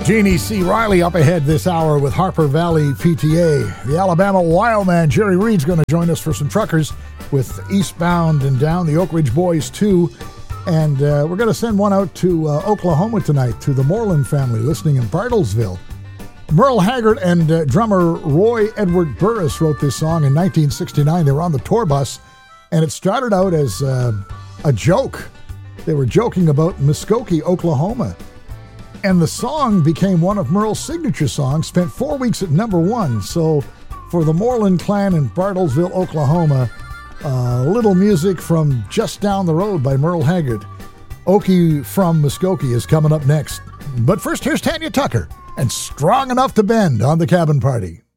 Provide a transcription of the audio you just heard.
Jeannie C. Riley up ahead this hour with Harper Valley PTA. The Alabama Wildman, Jerry Reed's going to join us for some truckers with Eastbound and Down, the Oak Ridge Boys 2. And we're going to send one out to Oklahoma tonight, to the Moreland family listening in Bartlesville. Merle Haggard and drummer Roy Edward Burris wrote this song in 1969. They were on the tour bus, and it started out as a joke. They were joking about Muskogee, Oklahoma. And the song became one of Merle's signature songs, spent 4 weeks at number one. So for the Moreland clan in Bartlesville, Oklahoma, little music from just down the road by Merle Haggard. Okie from Muskogee is coming up next. But first, here's Tanya Tucker and Strong Enough to Bend on the Cabin Party.